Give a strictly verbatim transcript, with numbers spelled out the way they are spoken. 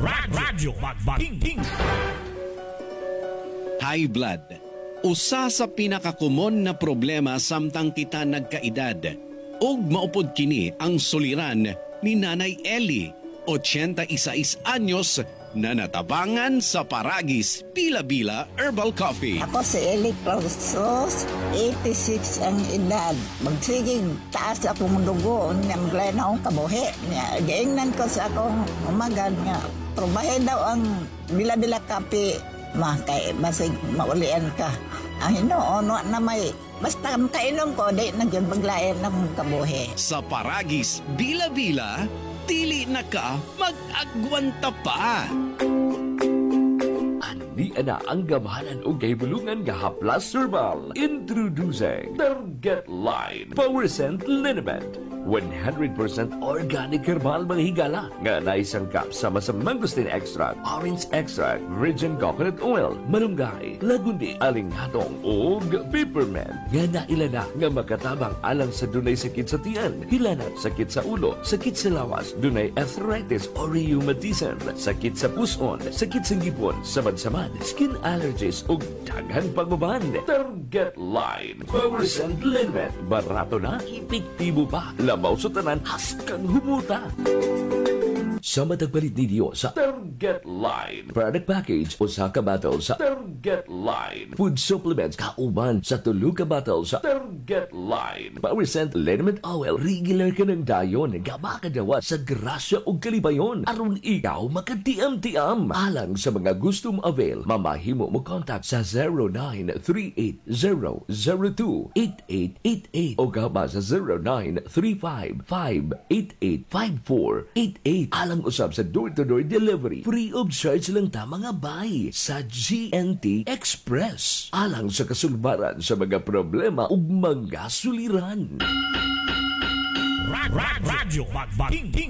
Radyo Magbating. High blood. Usa sa pinakakumon na problema samtang kita nagkaedad. Og maupod kini ang suliran ni Nanay Ellie, eighty-six anyos, na natabangan sa Paragis Bila-Bila Herbal Coffee. Ako si Eli Clausos, eighty-six ang edad. Magsiging taas akong dugo, niyang glen akong kabuhi. Gaingnan ko sa akong umagad nga. Probahe daw ang Bila-Bila Coffee, ma kay basig maulian ka. Ang hinuon na may basta kainom ko, di nagyan maglayan ng kabuhi. Sa Paragis Bila-Bila, dili na ka mag-agwanta pa. Di ana ang gamahanan o gahibulungan nga haplas herbal. Introducing Target Line Power Scent Liniment. one hundred percent organic herbal mga higala nga naisangkap sama sa mangosteen extract, orange extract, virgin coconut oil, malunggay, lagundi, alinghatong ug peppermint nga nailana nga makatabang alang sa dunay sakit sa tiyan, hilanat, sakit sa ulo, sakit sa lawas, dunay arthritis o rheumatism, sakit sa puson, sakit sa ngipon, samad-samad, skin allergies ug daghan pagbaban. Target Line Power Scent Liniment. Barato na, epektibo pa. Labaw sa tanan, haskang humuta. Sa matagpalit ninyo sa Target Line product package o sa kabatal sa Target Line food supplements kauban sa tulo ka batal sa Target Line Power Scent Liniment Oil. Regular ka ng dayon nga makadawa sa grasya o kalibayon aron ikaw makatiam-tiam. Alang sa mga gustong avail, mamahimo mo contact sa zero nine three eight zero zero two eight eight eight eight o gaba sa zero nine three five five eight eight five four eight eight. Alang usab sa door-to-door delivery, free of charge lang ta mga bay sa G N T Express. Alang sa kasulbaran sa mga problema ug mga suliran. Radyo Magbating.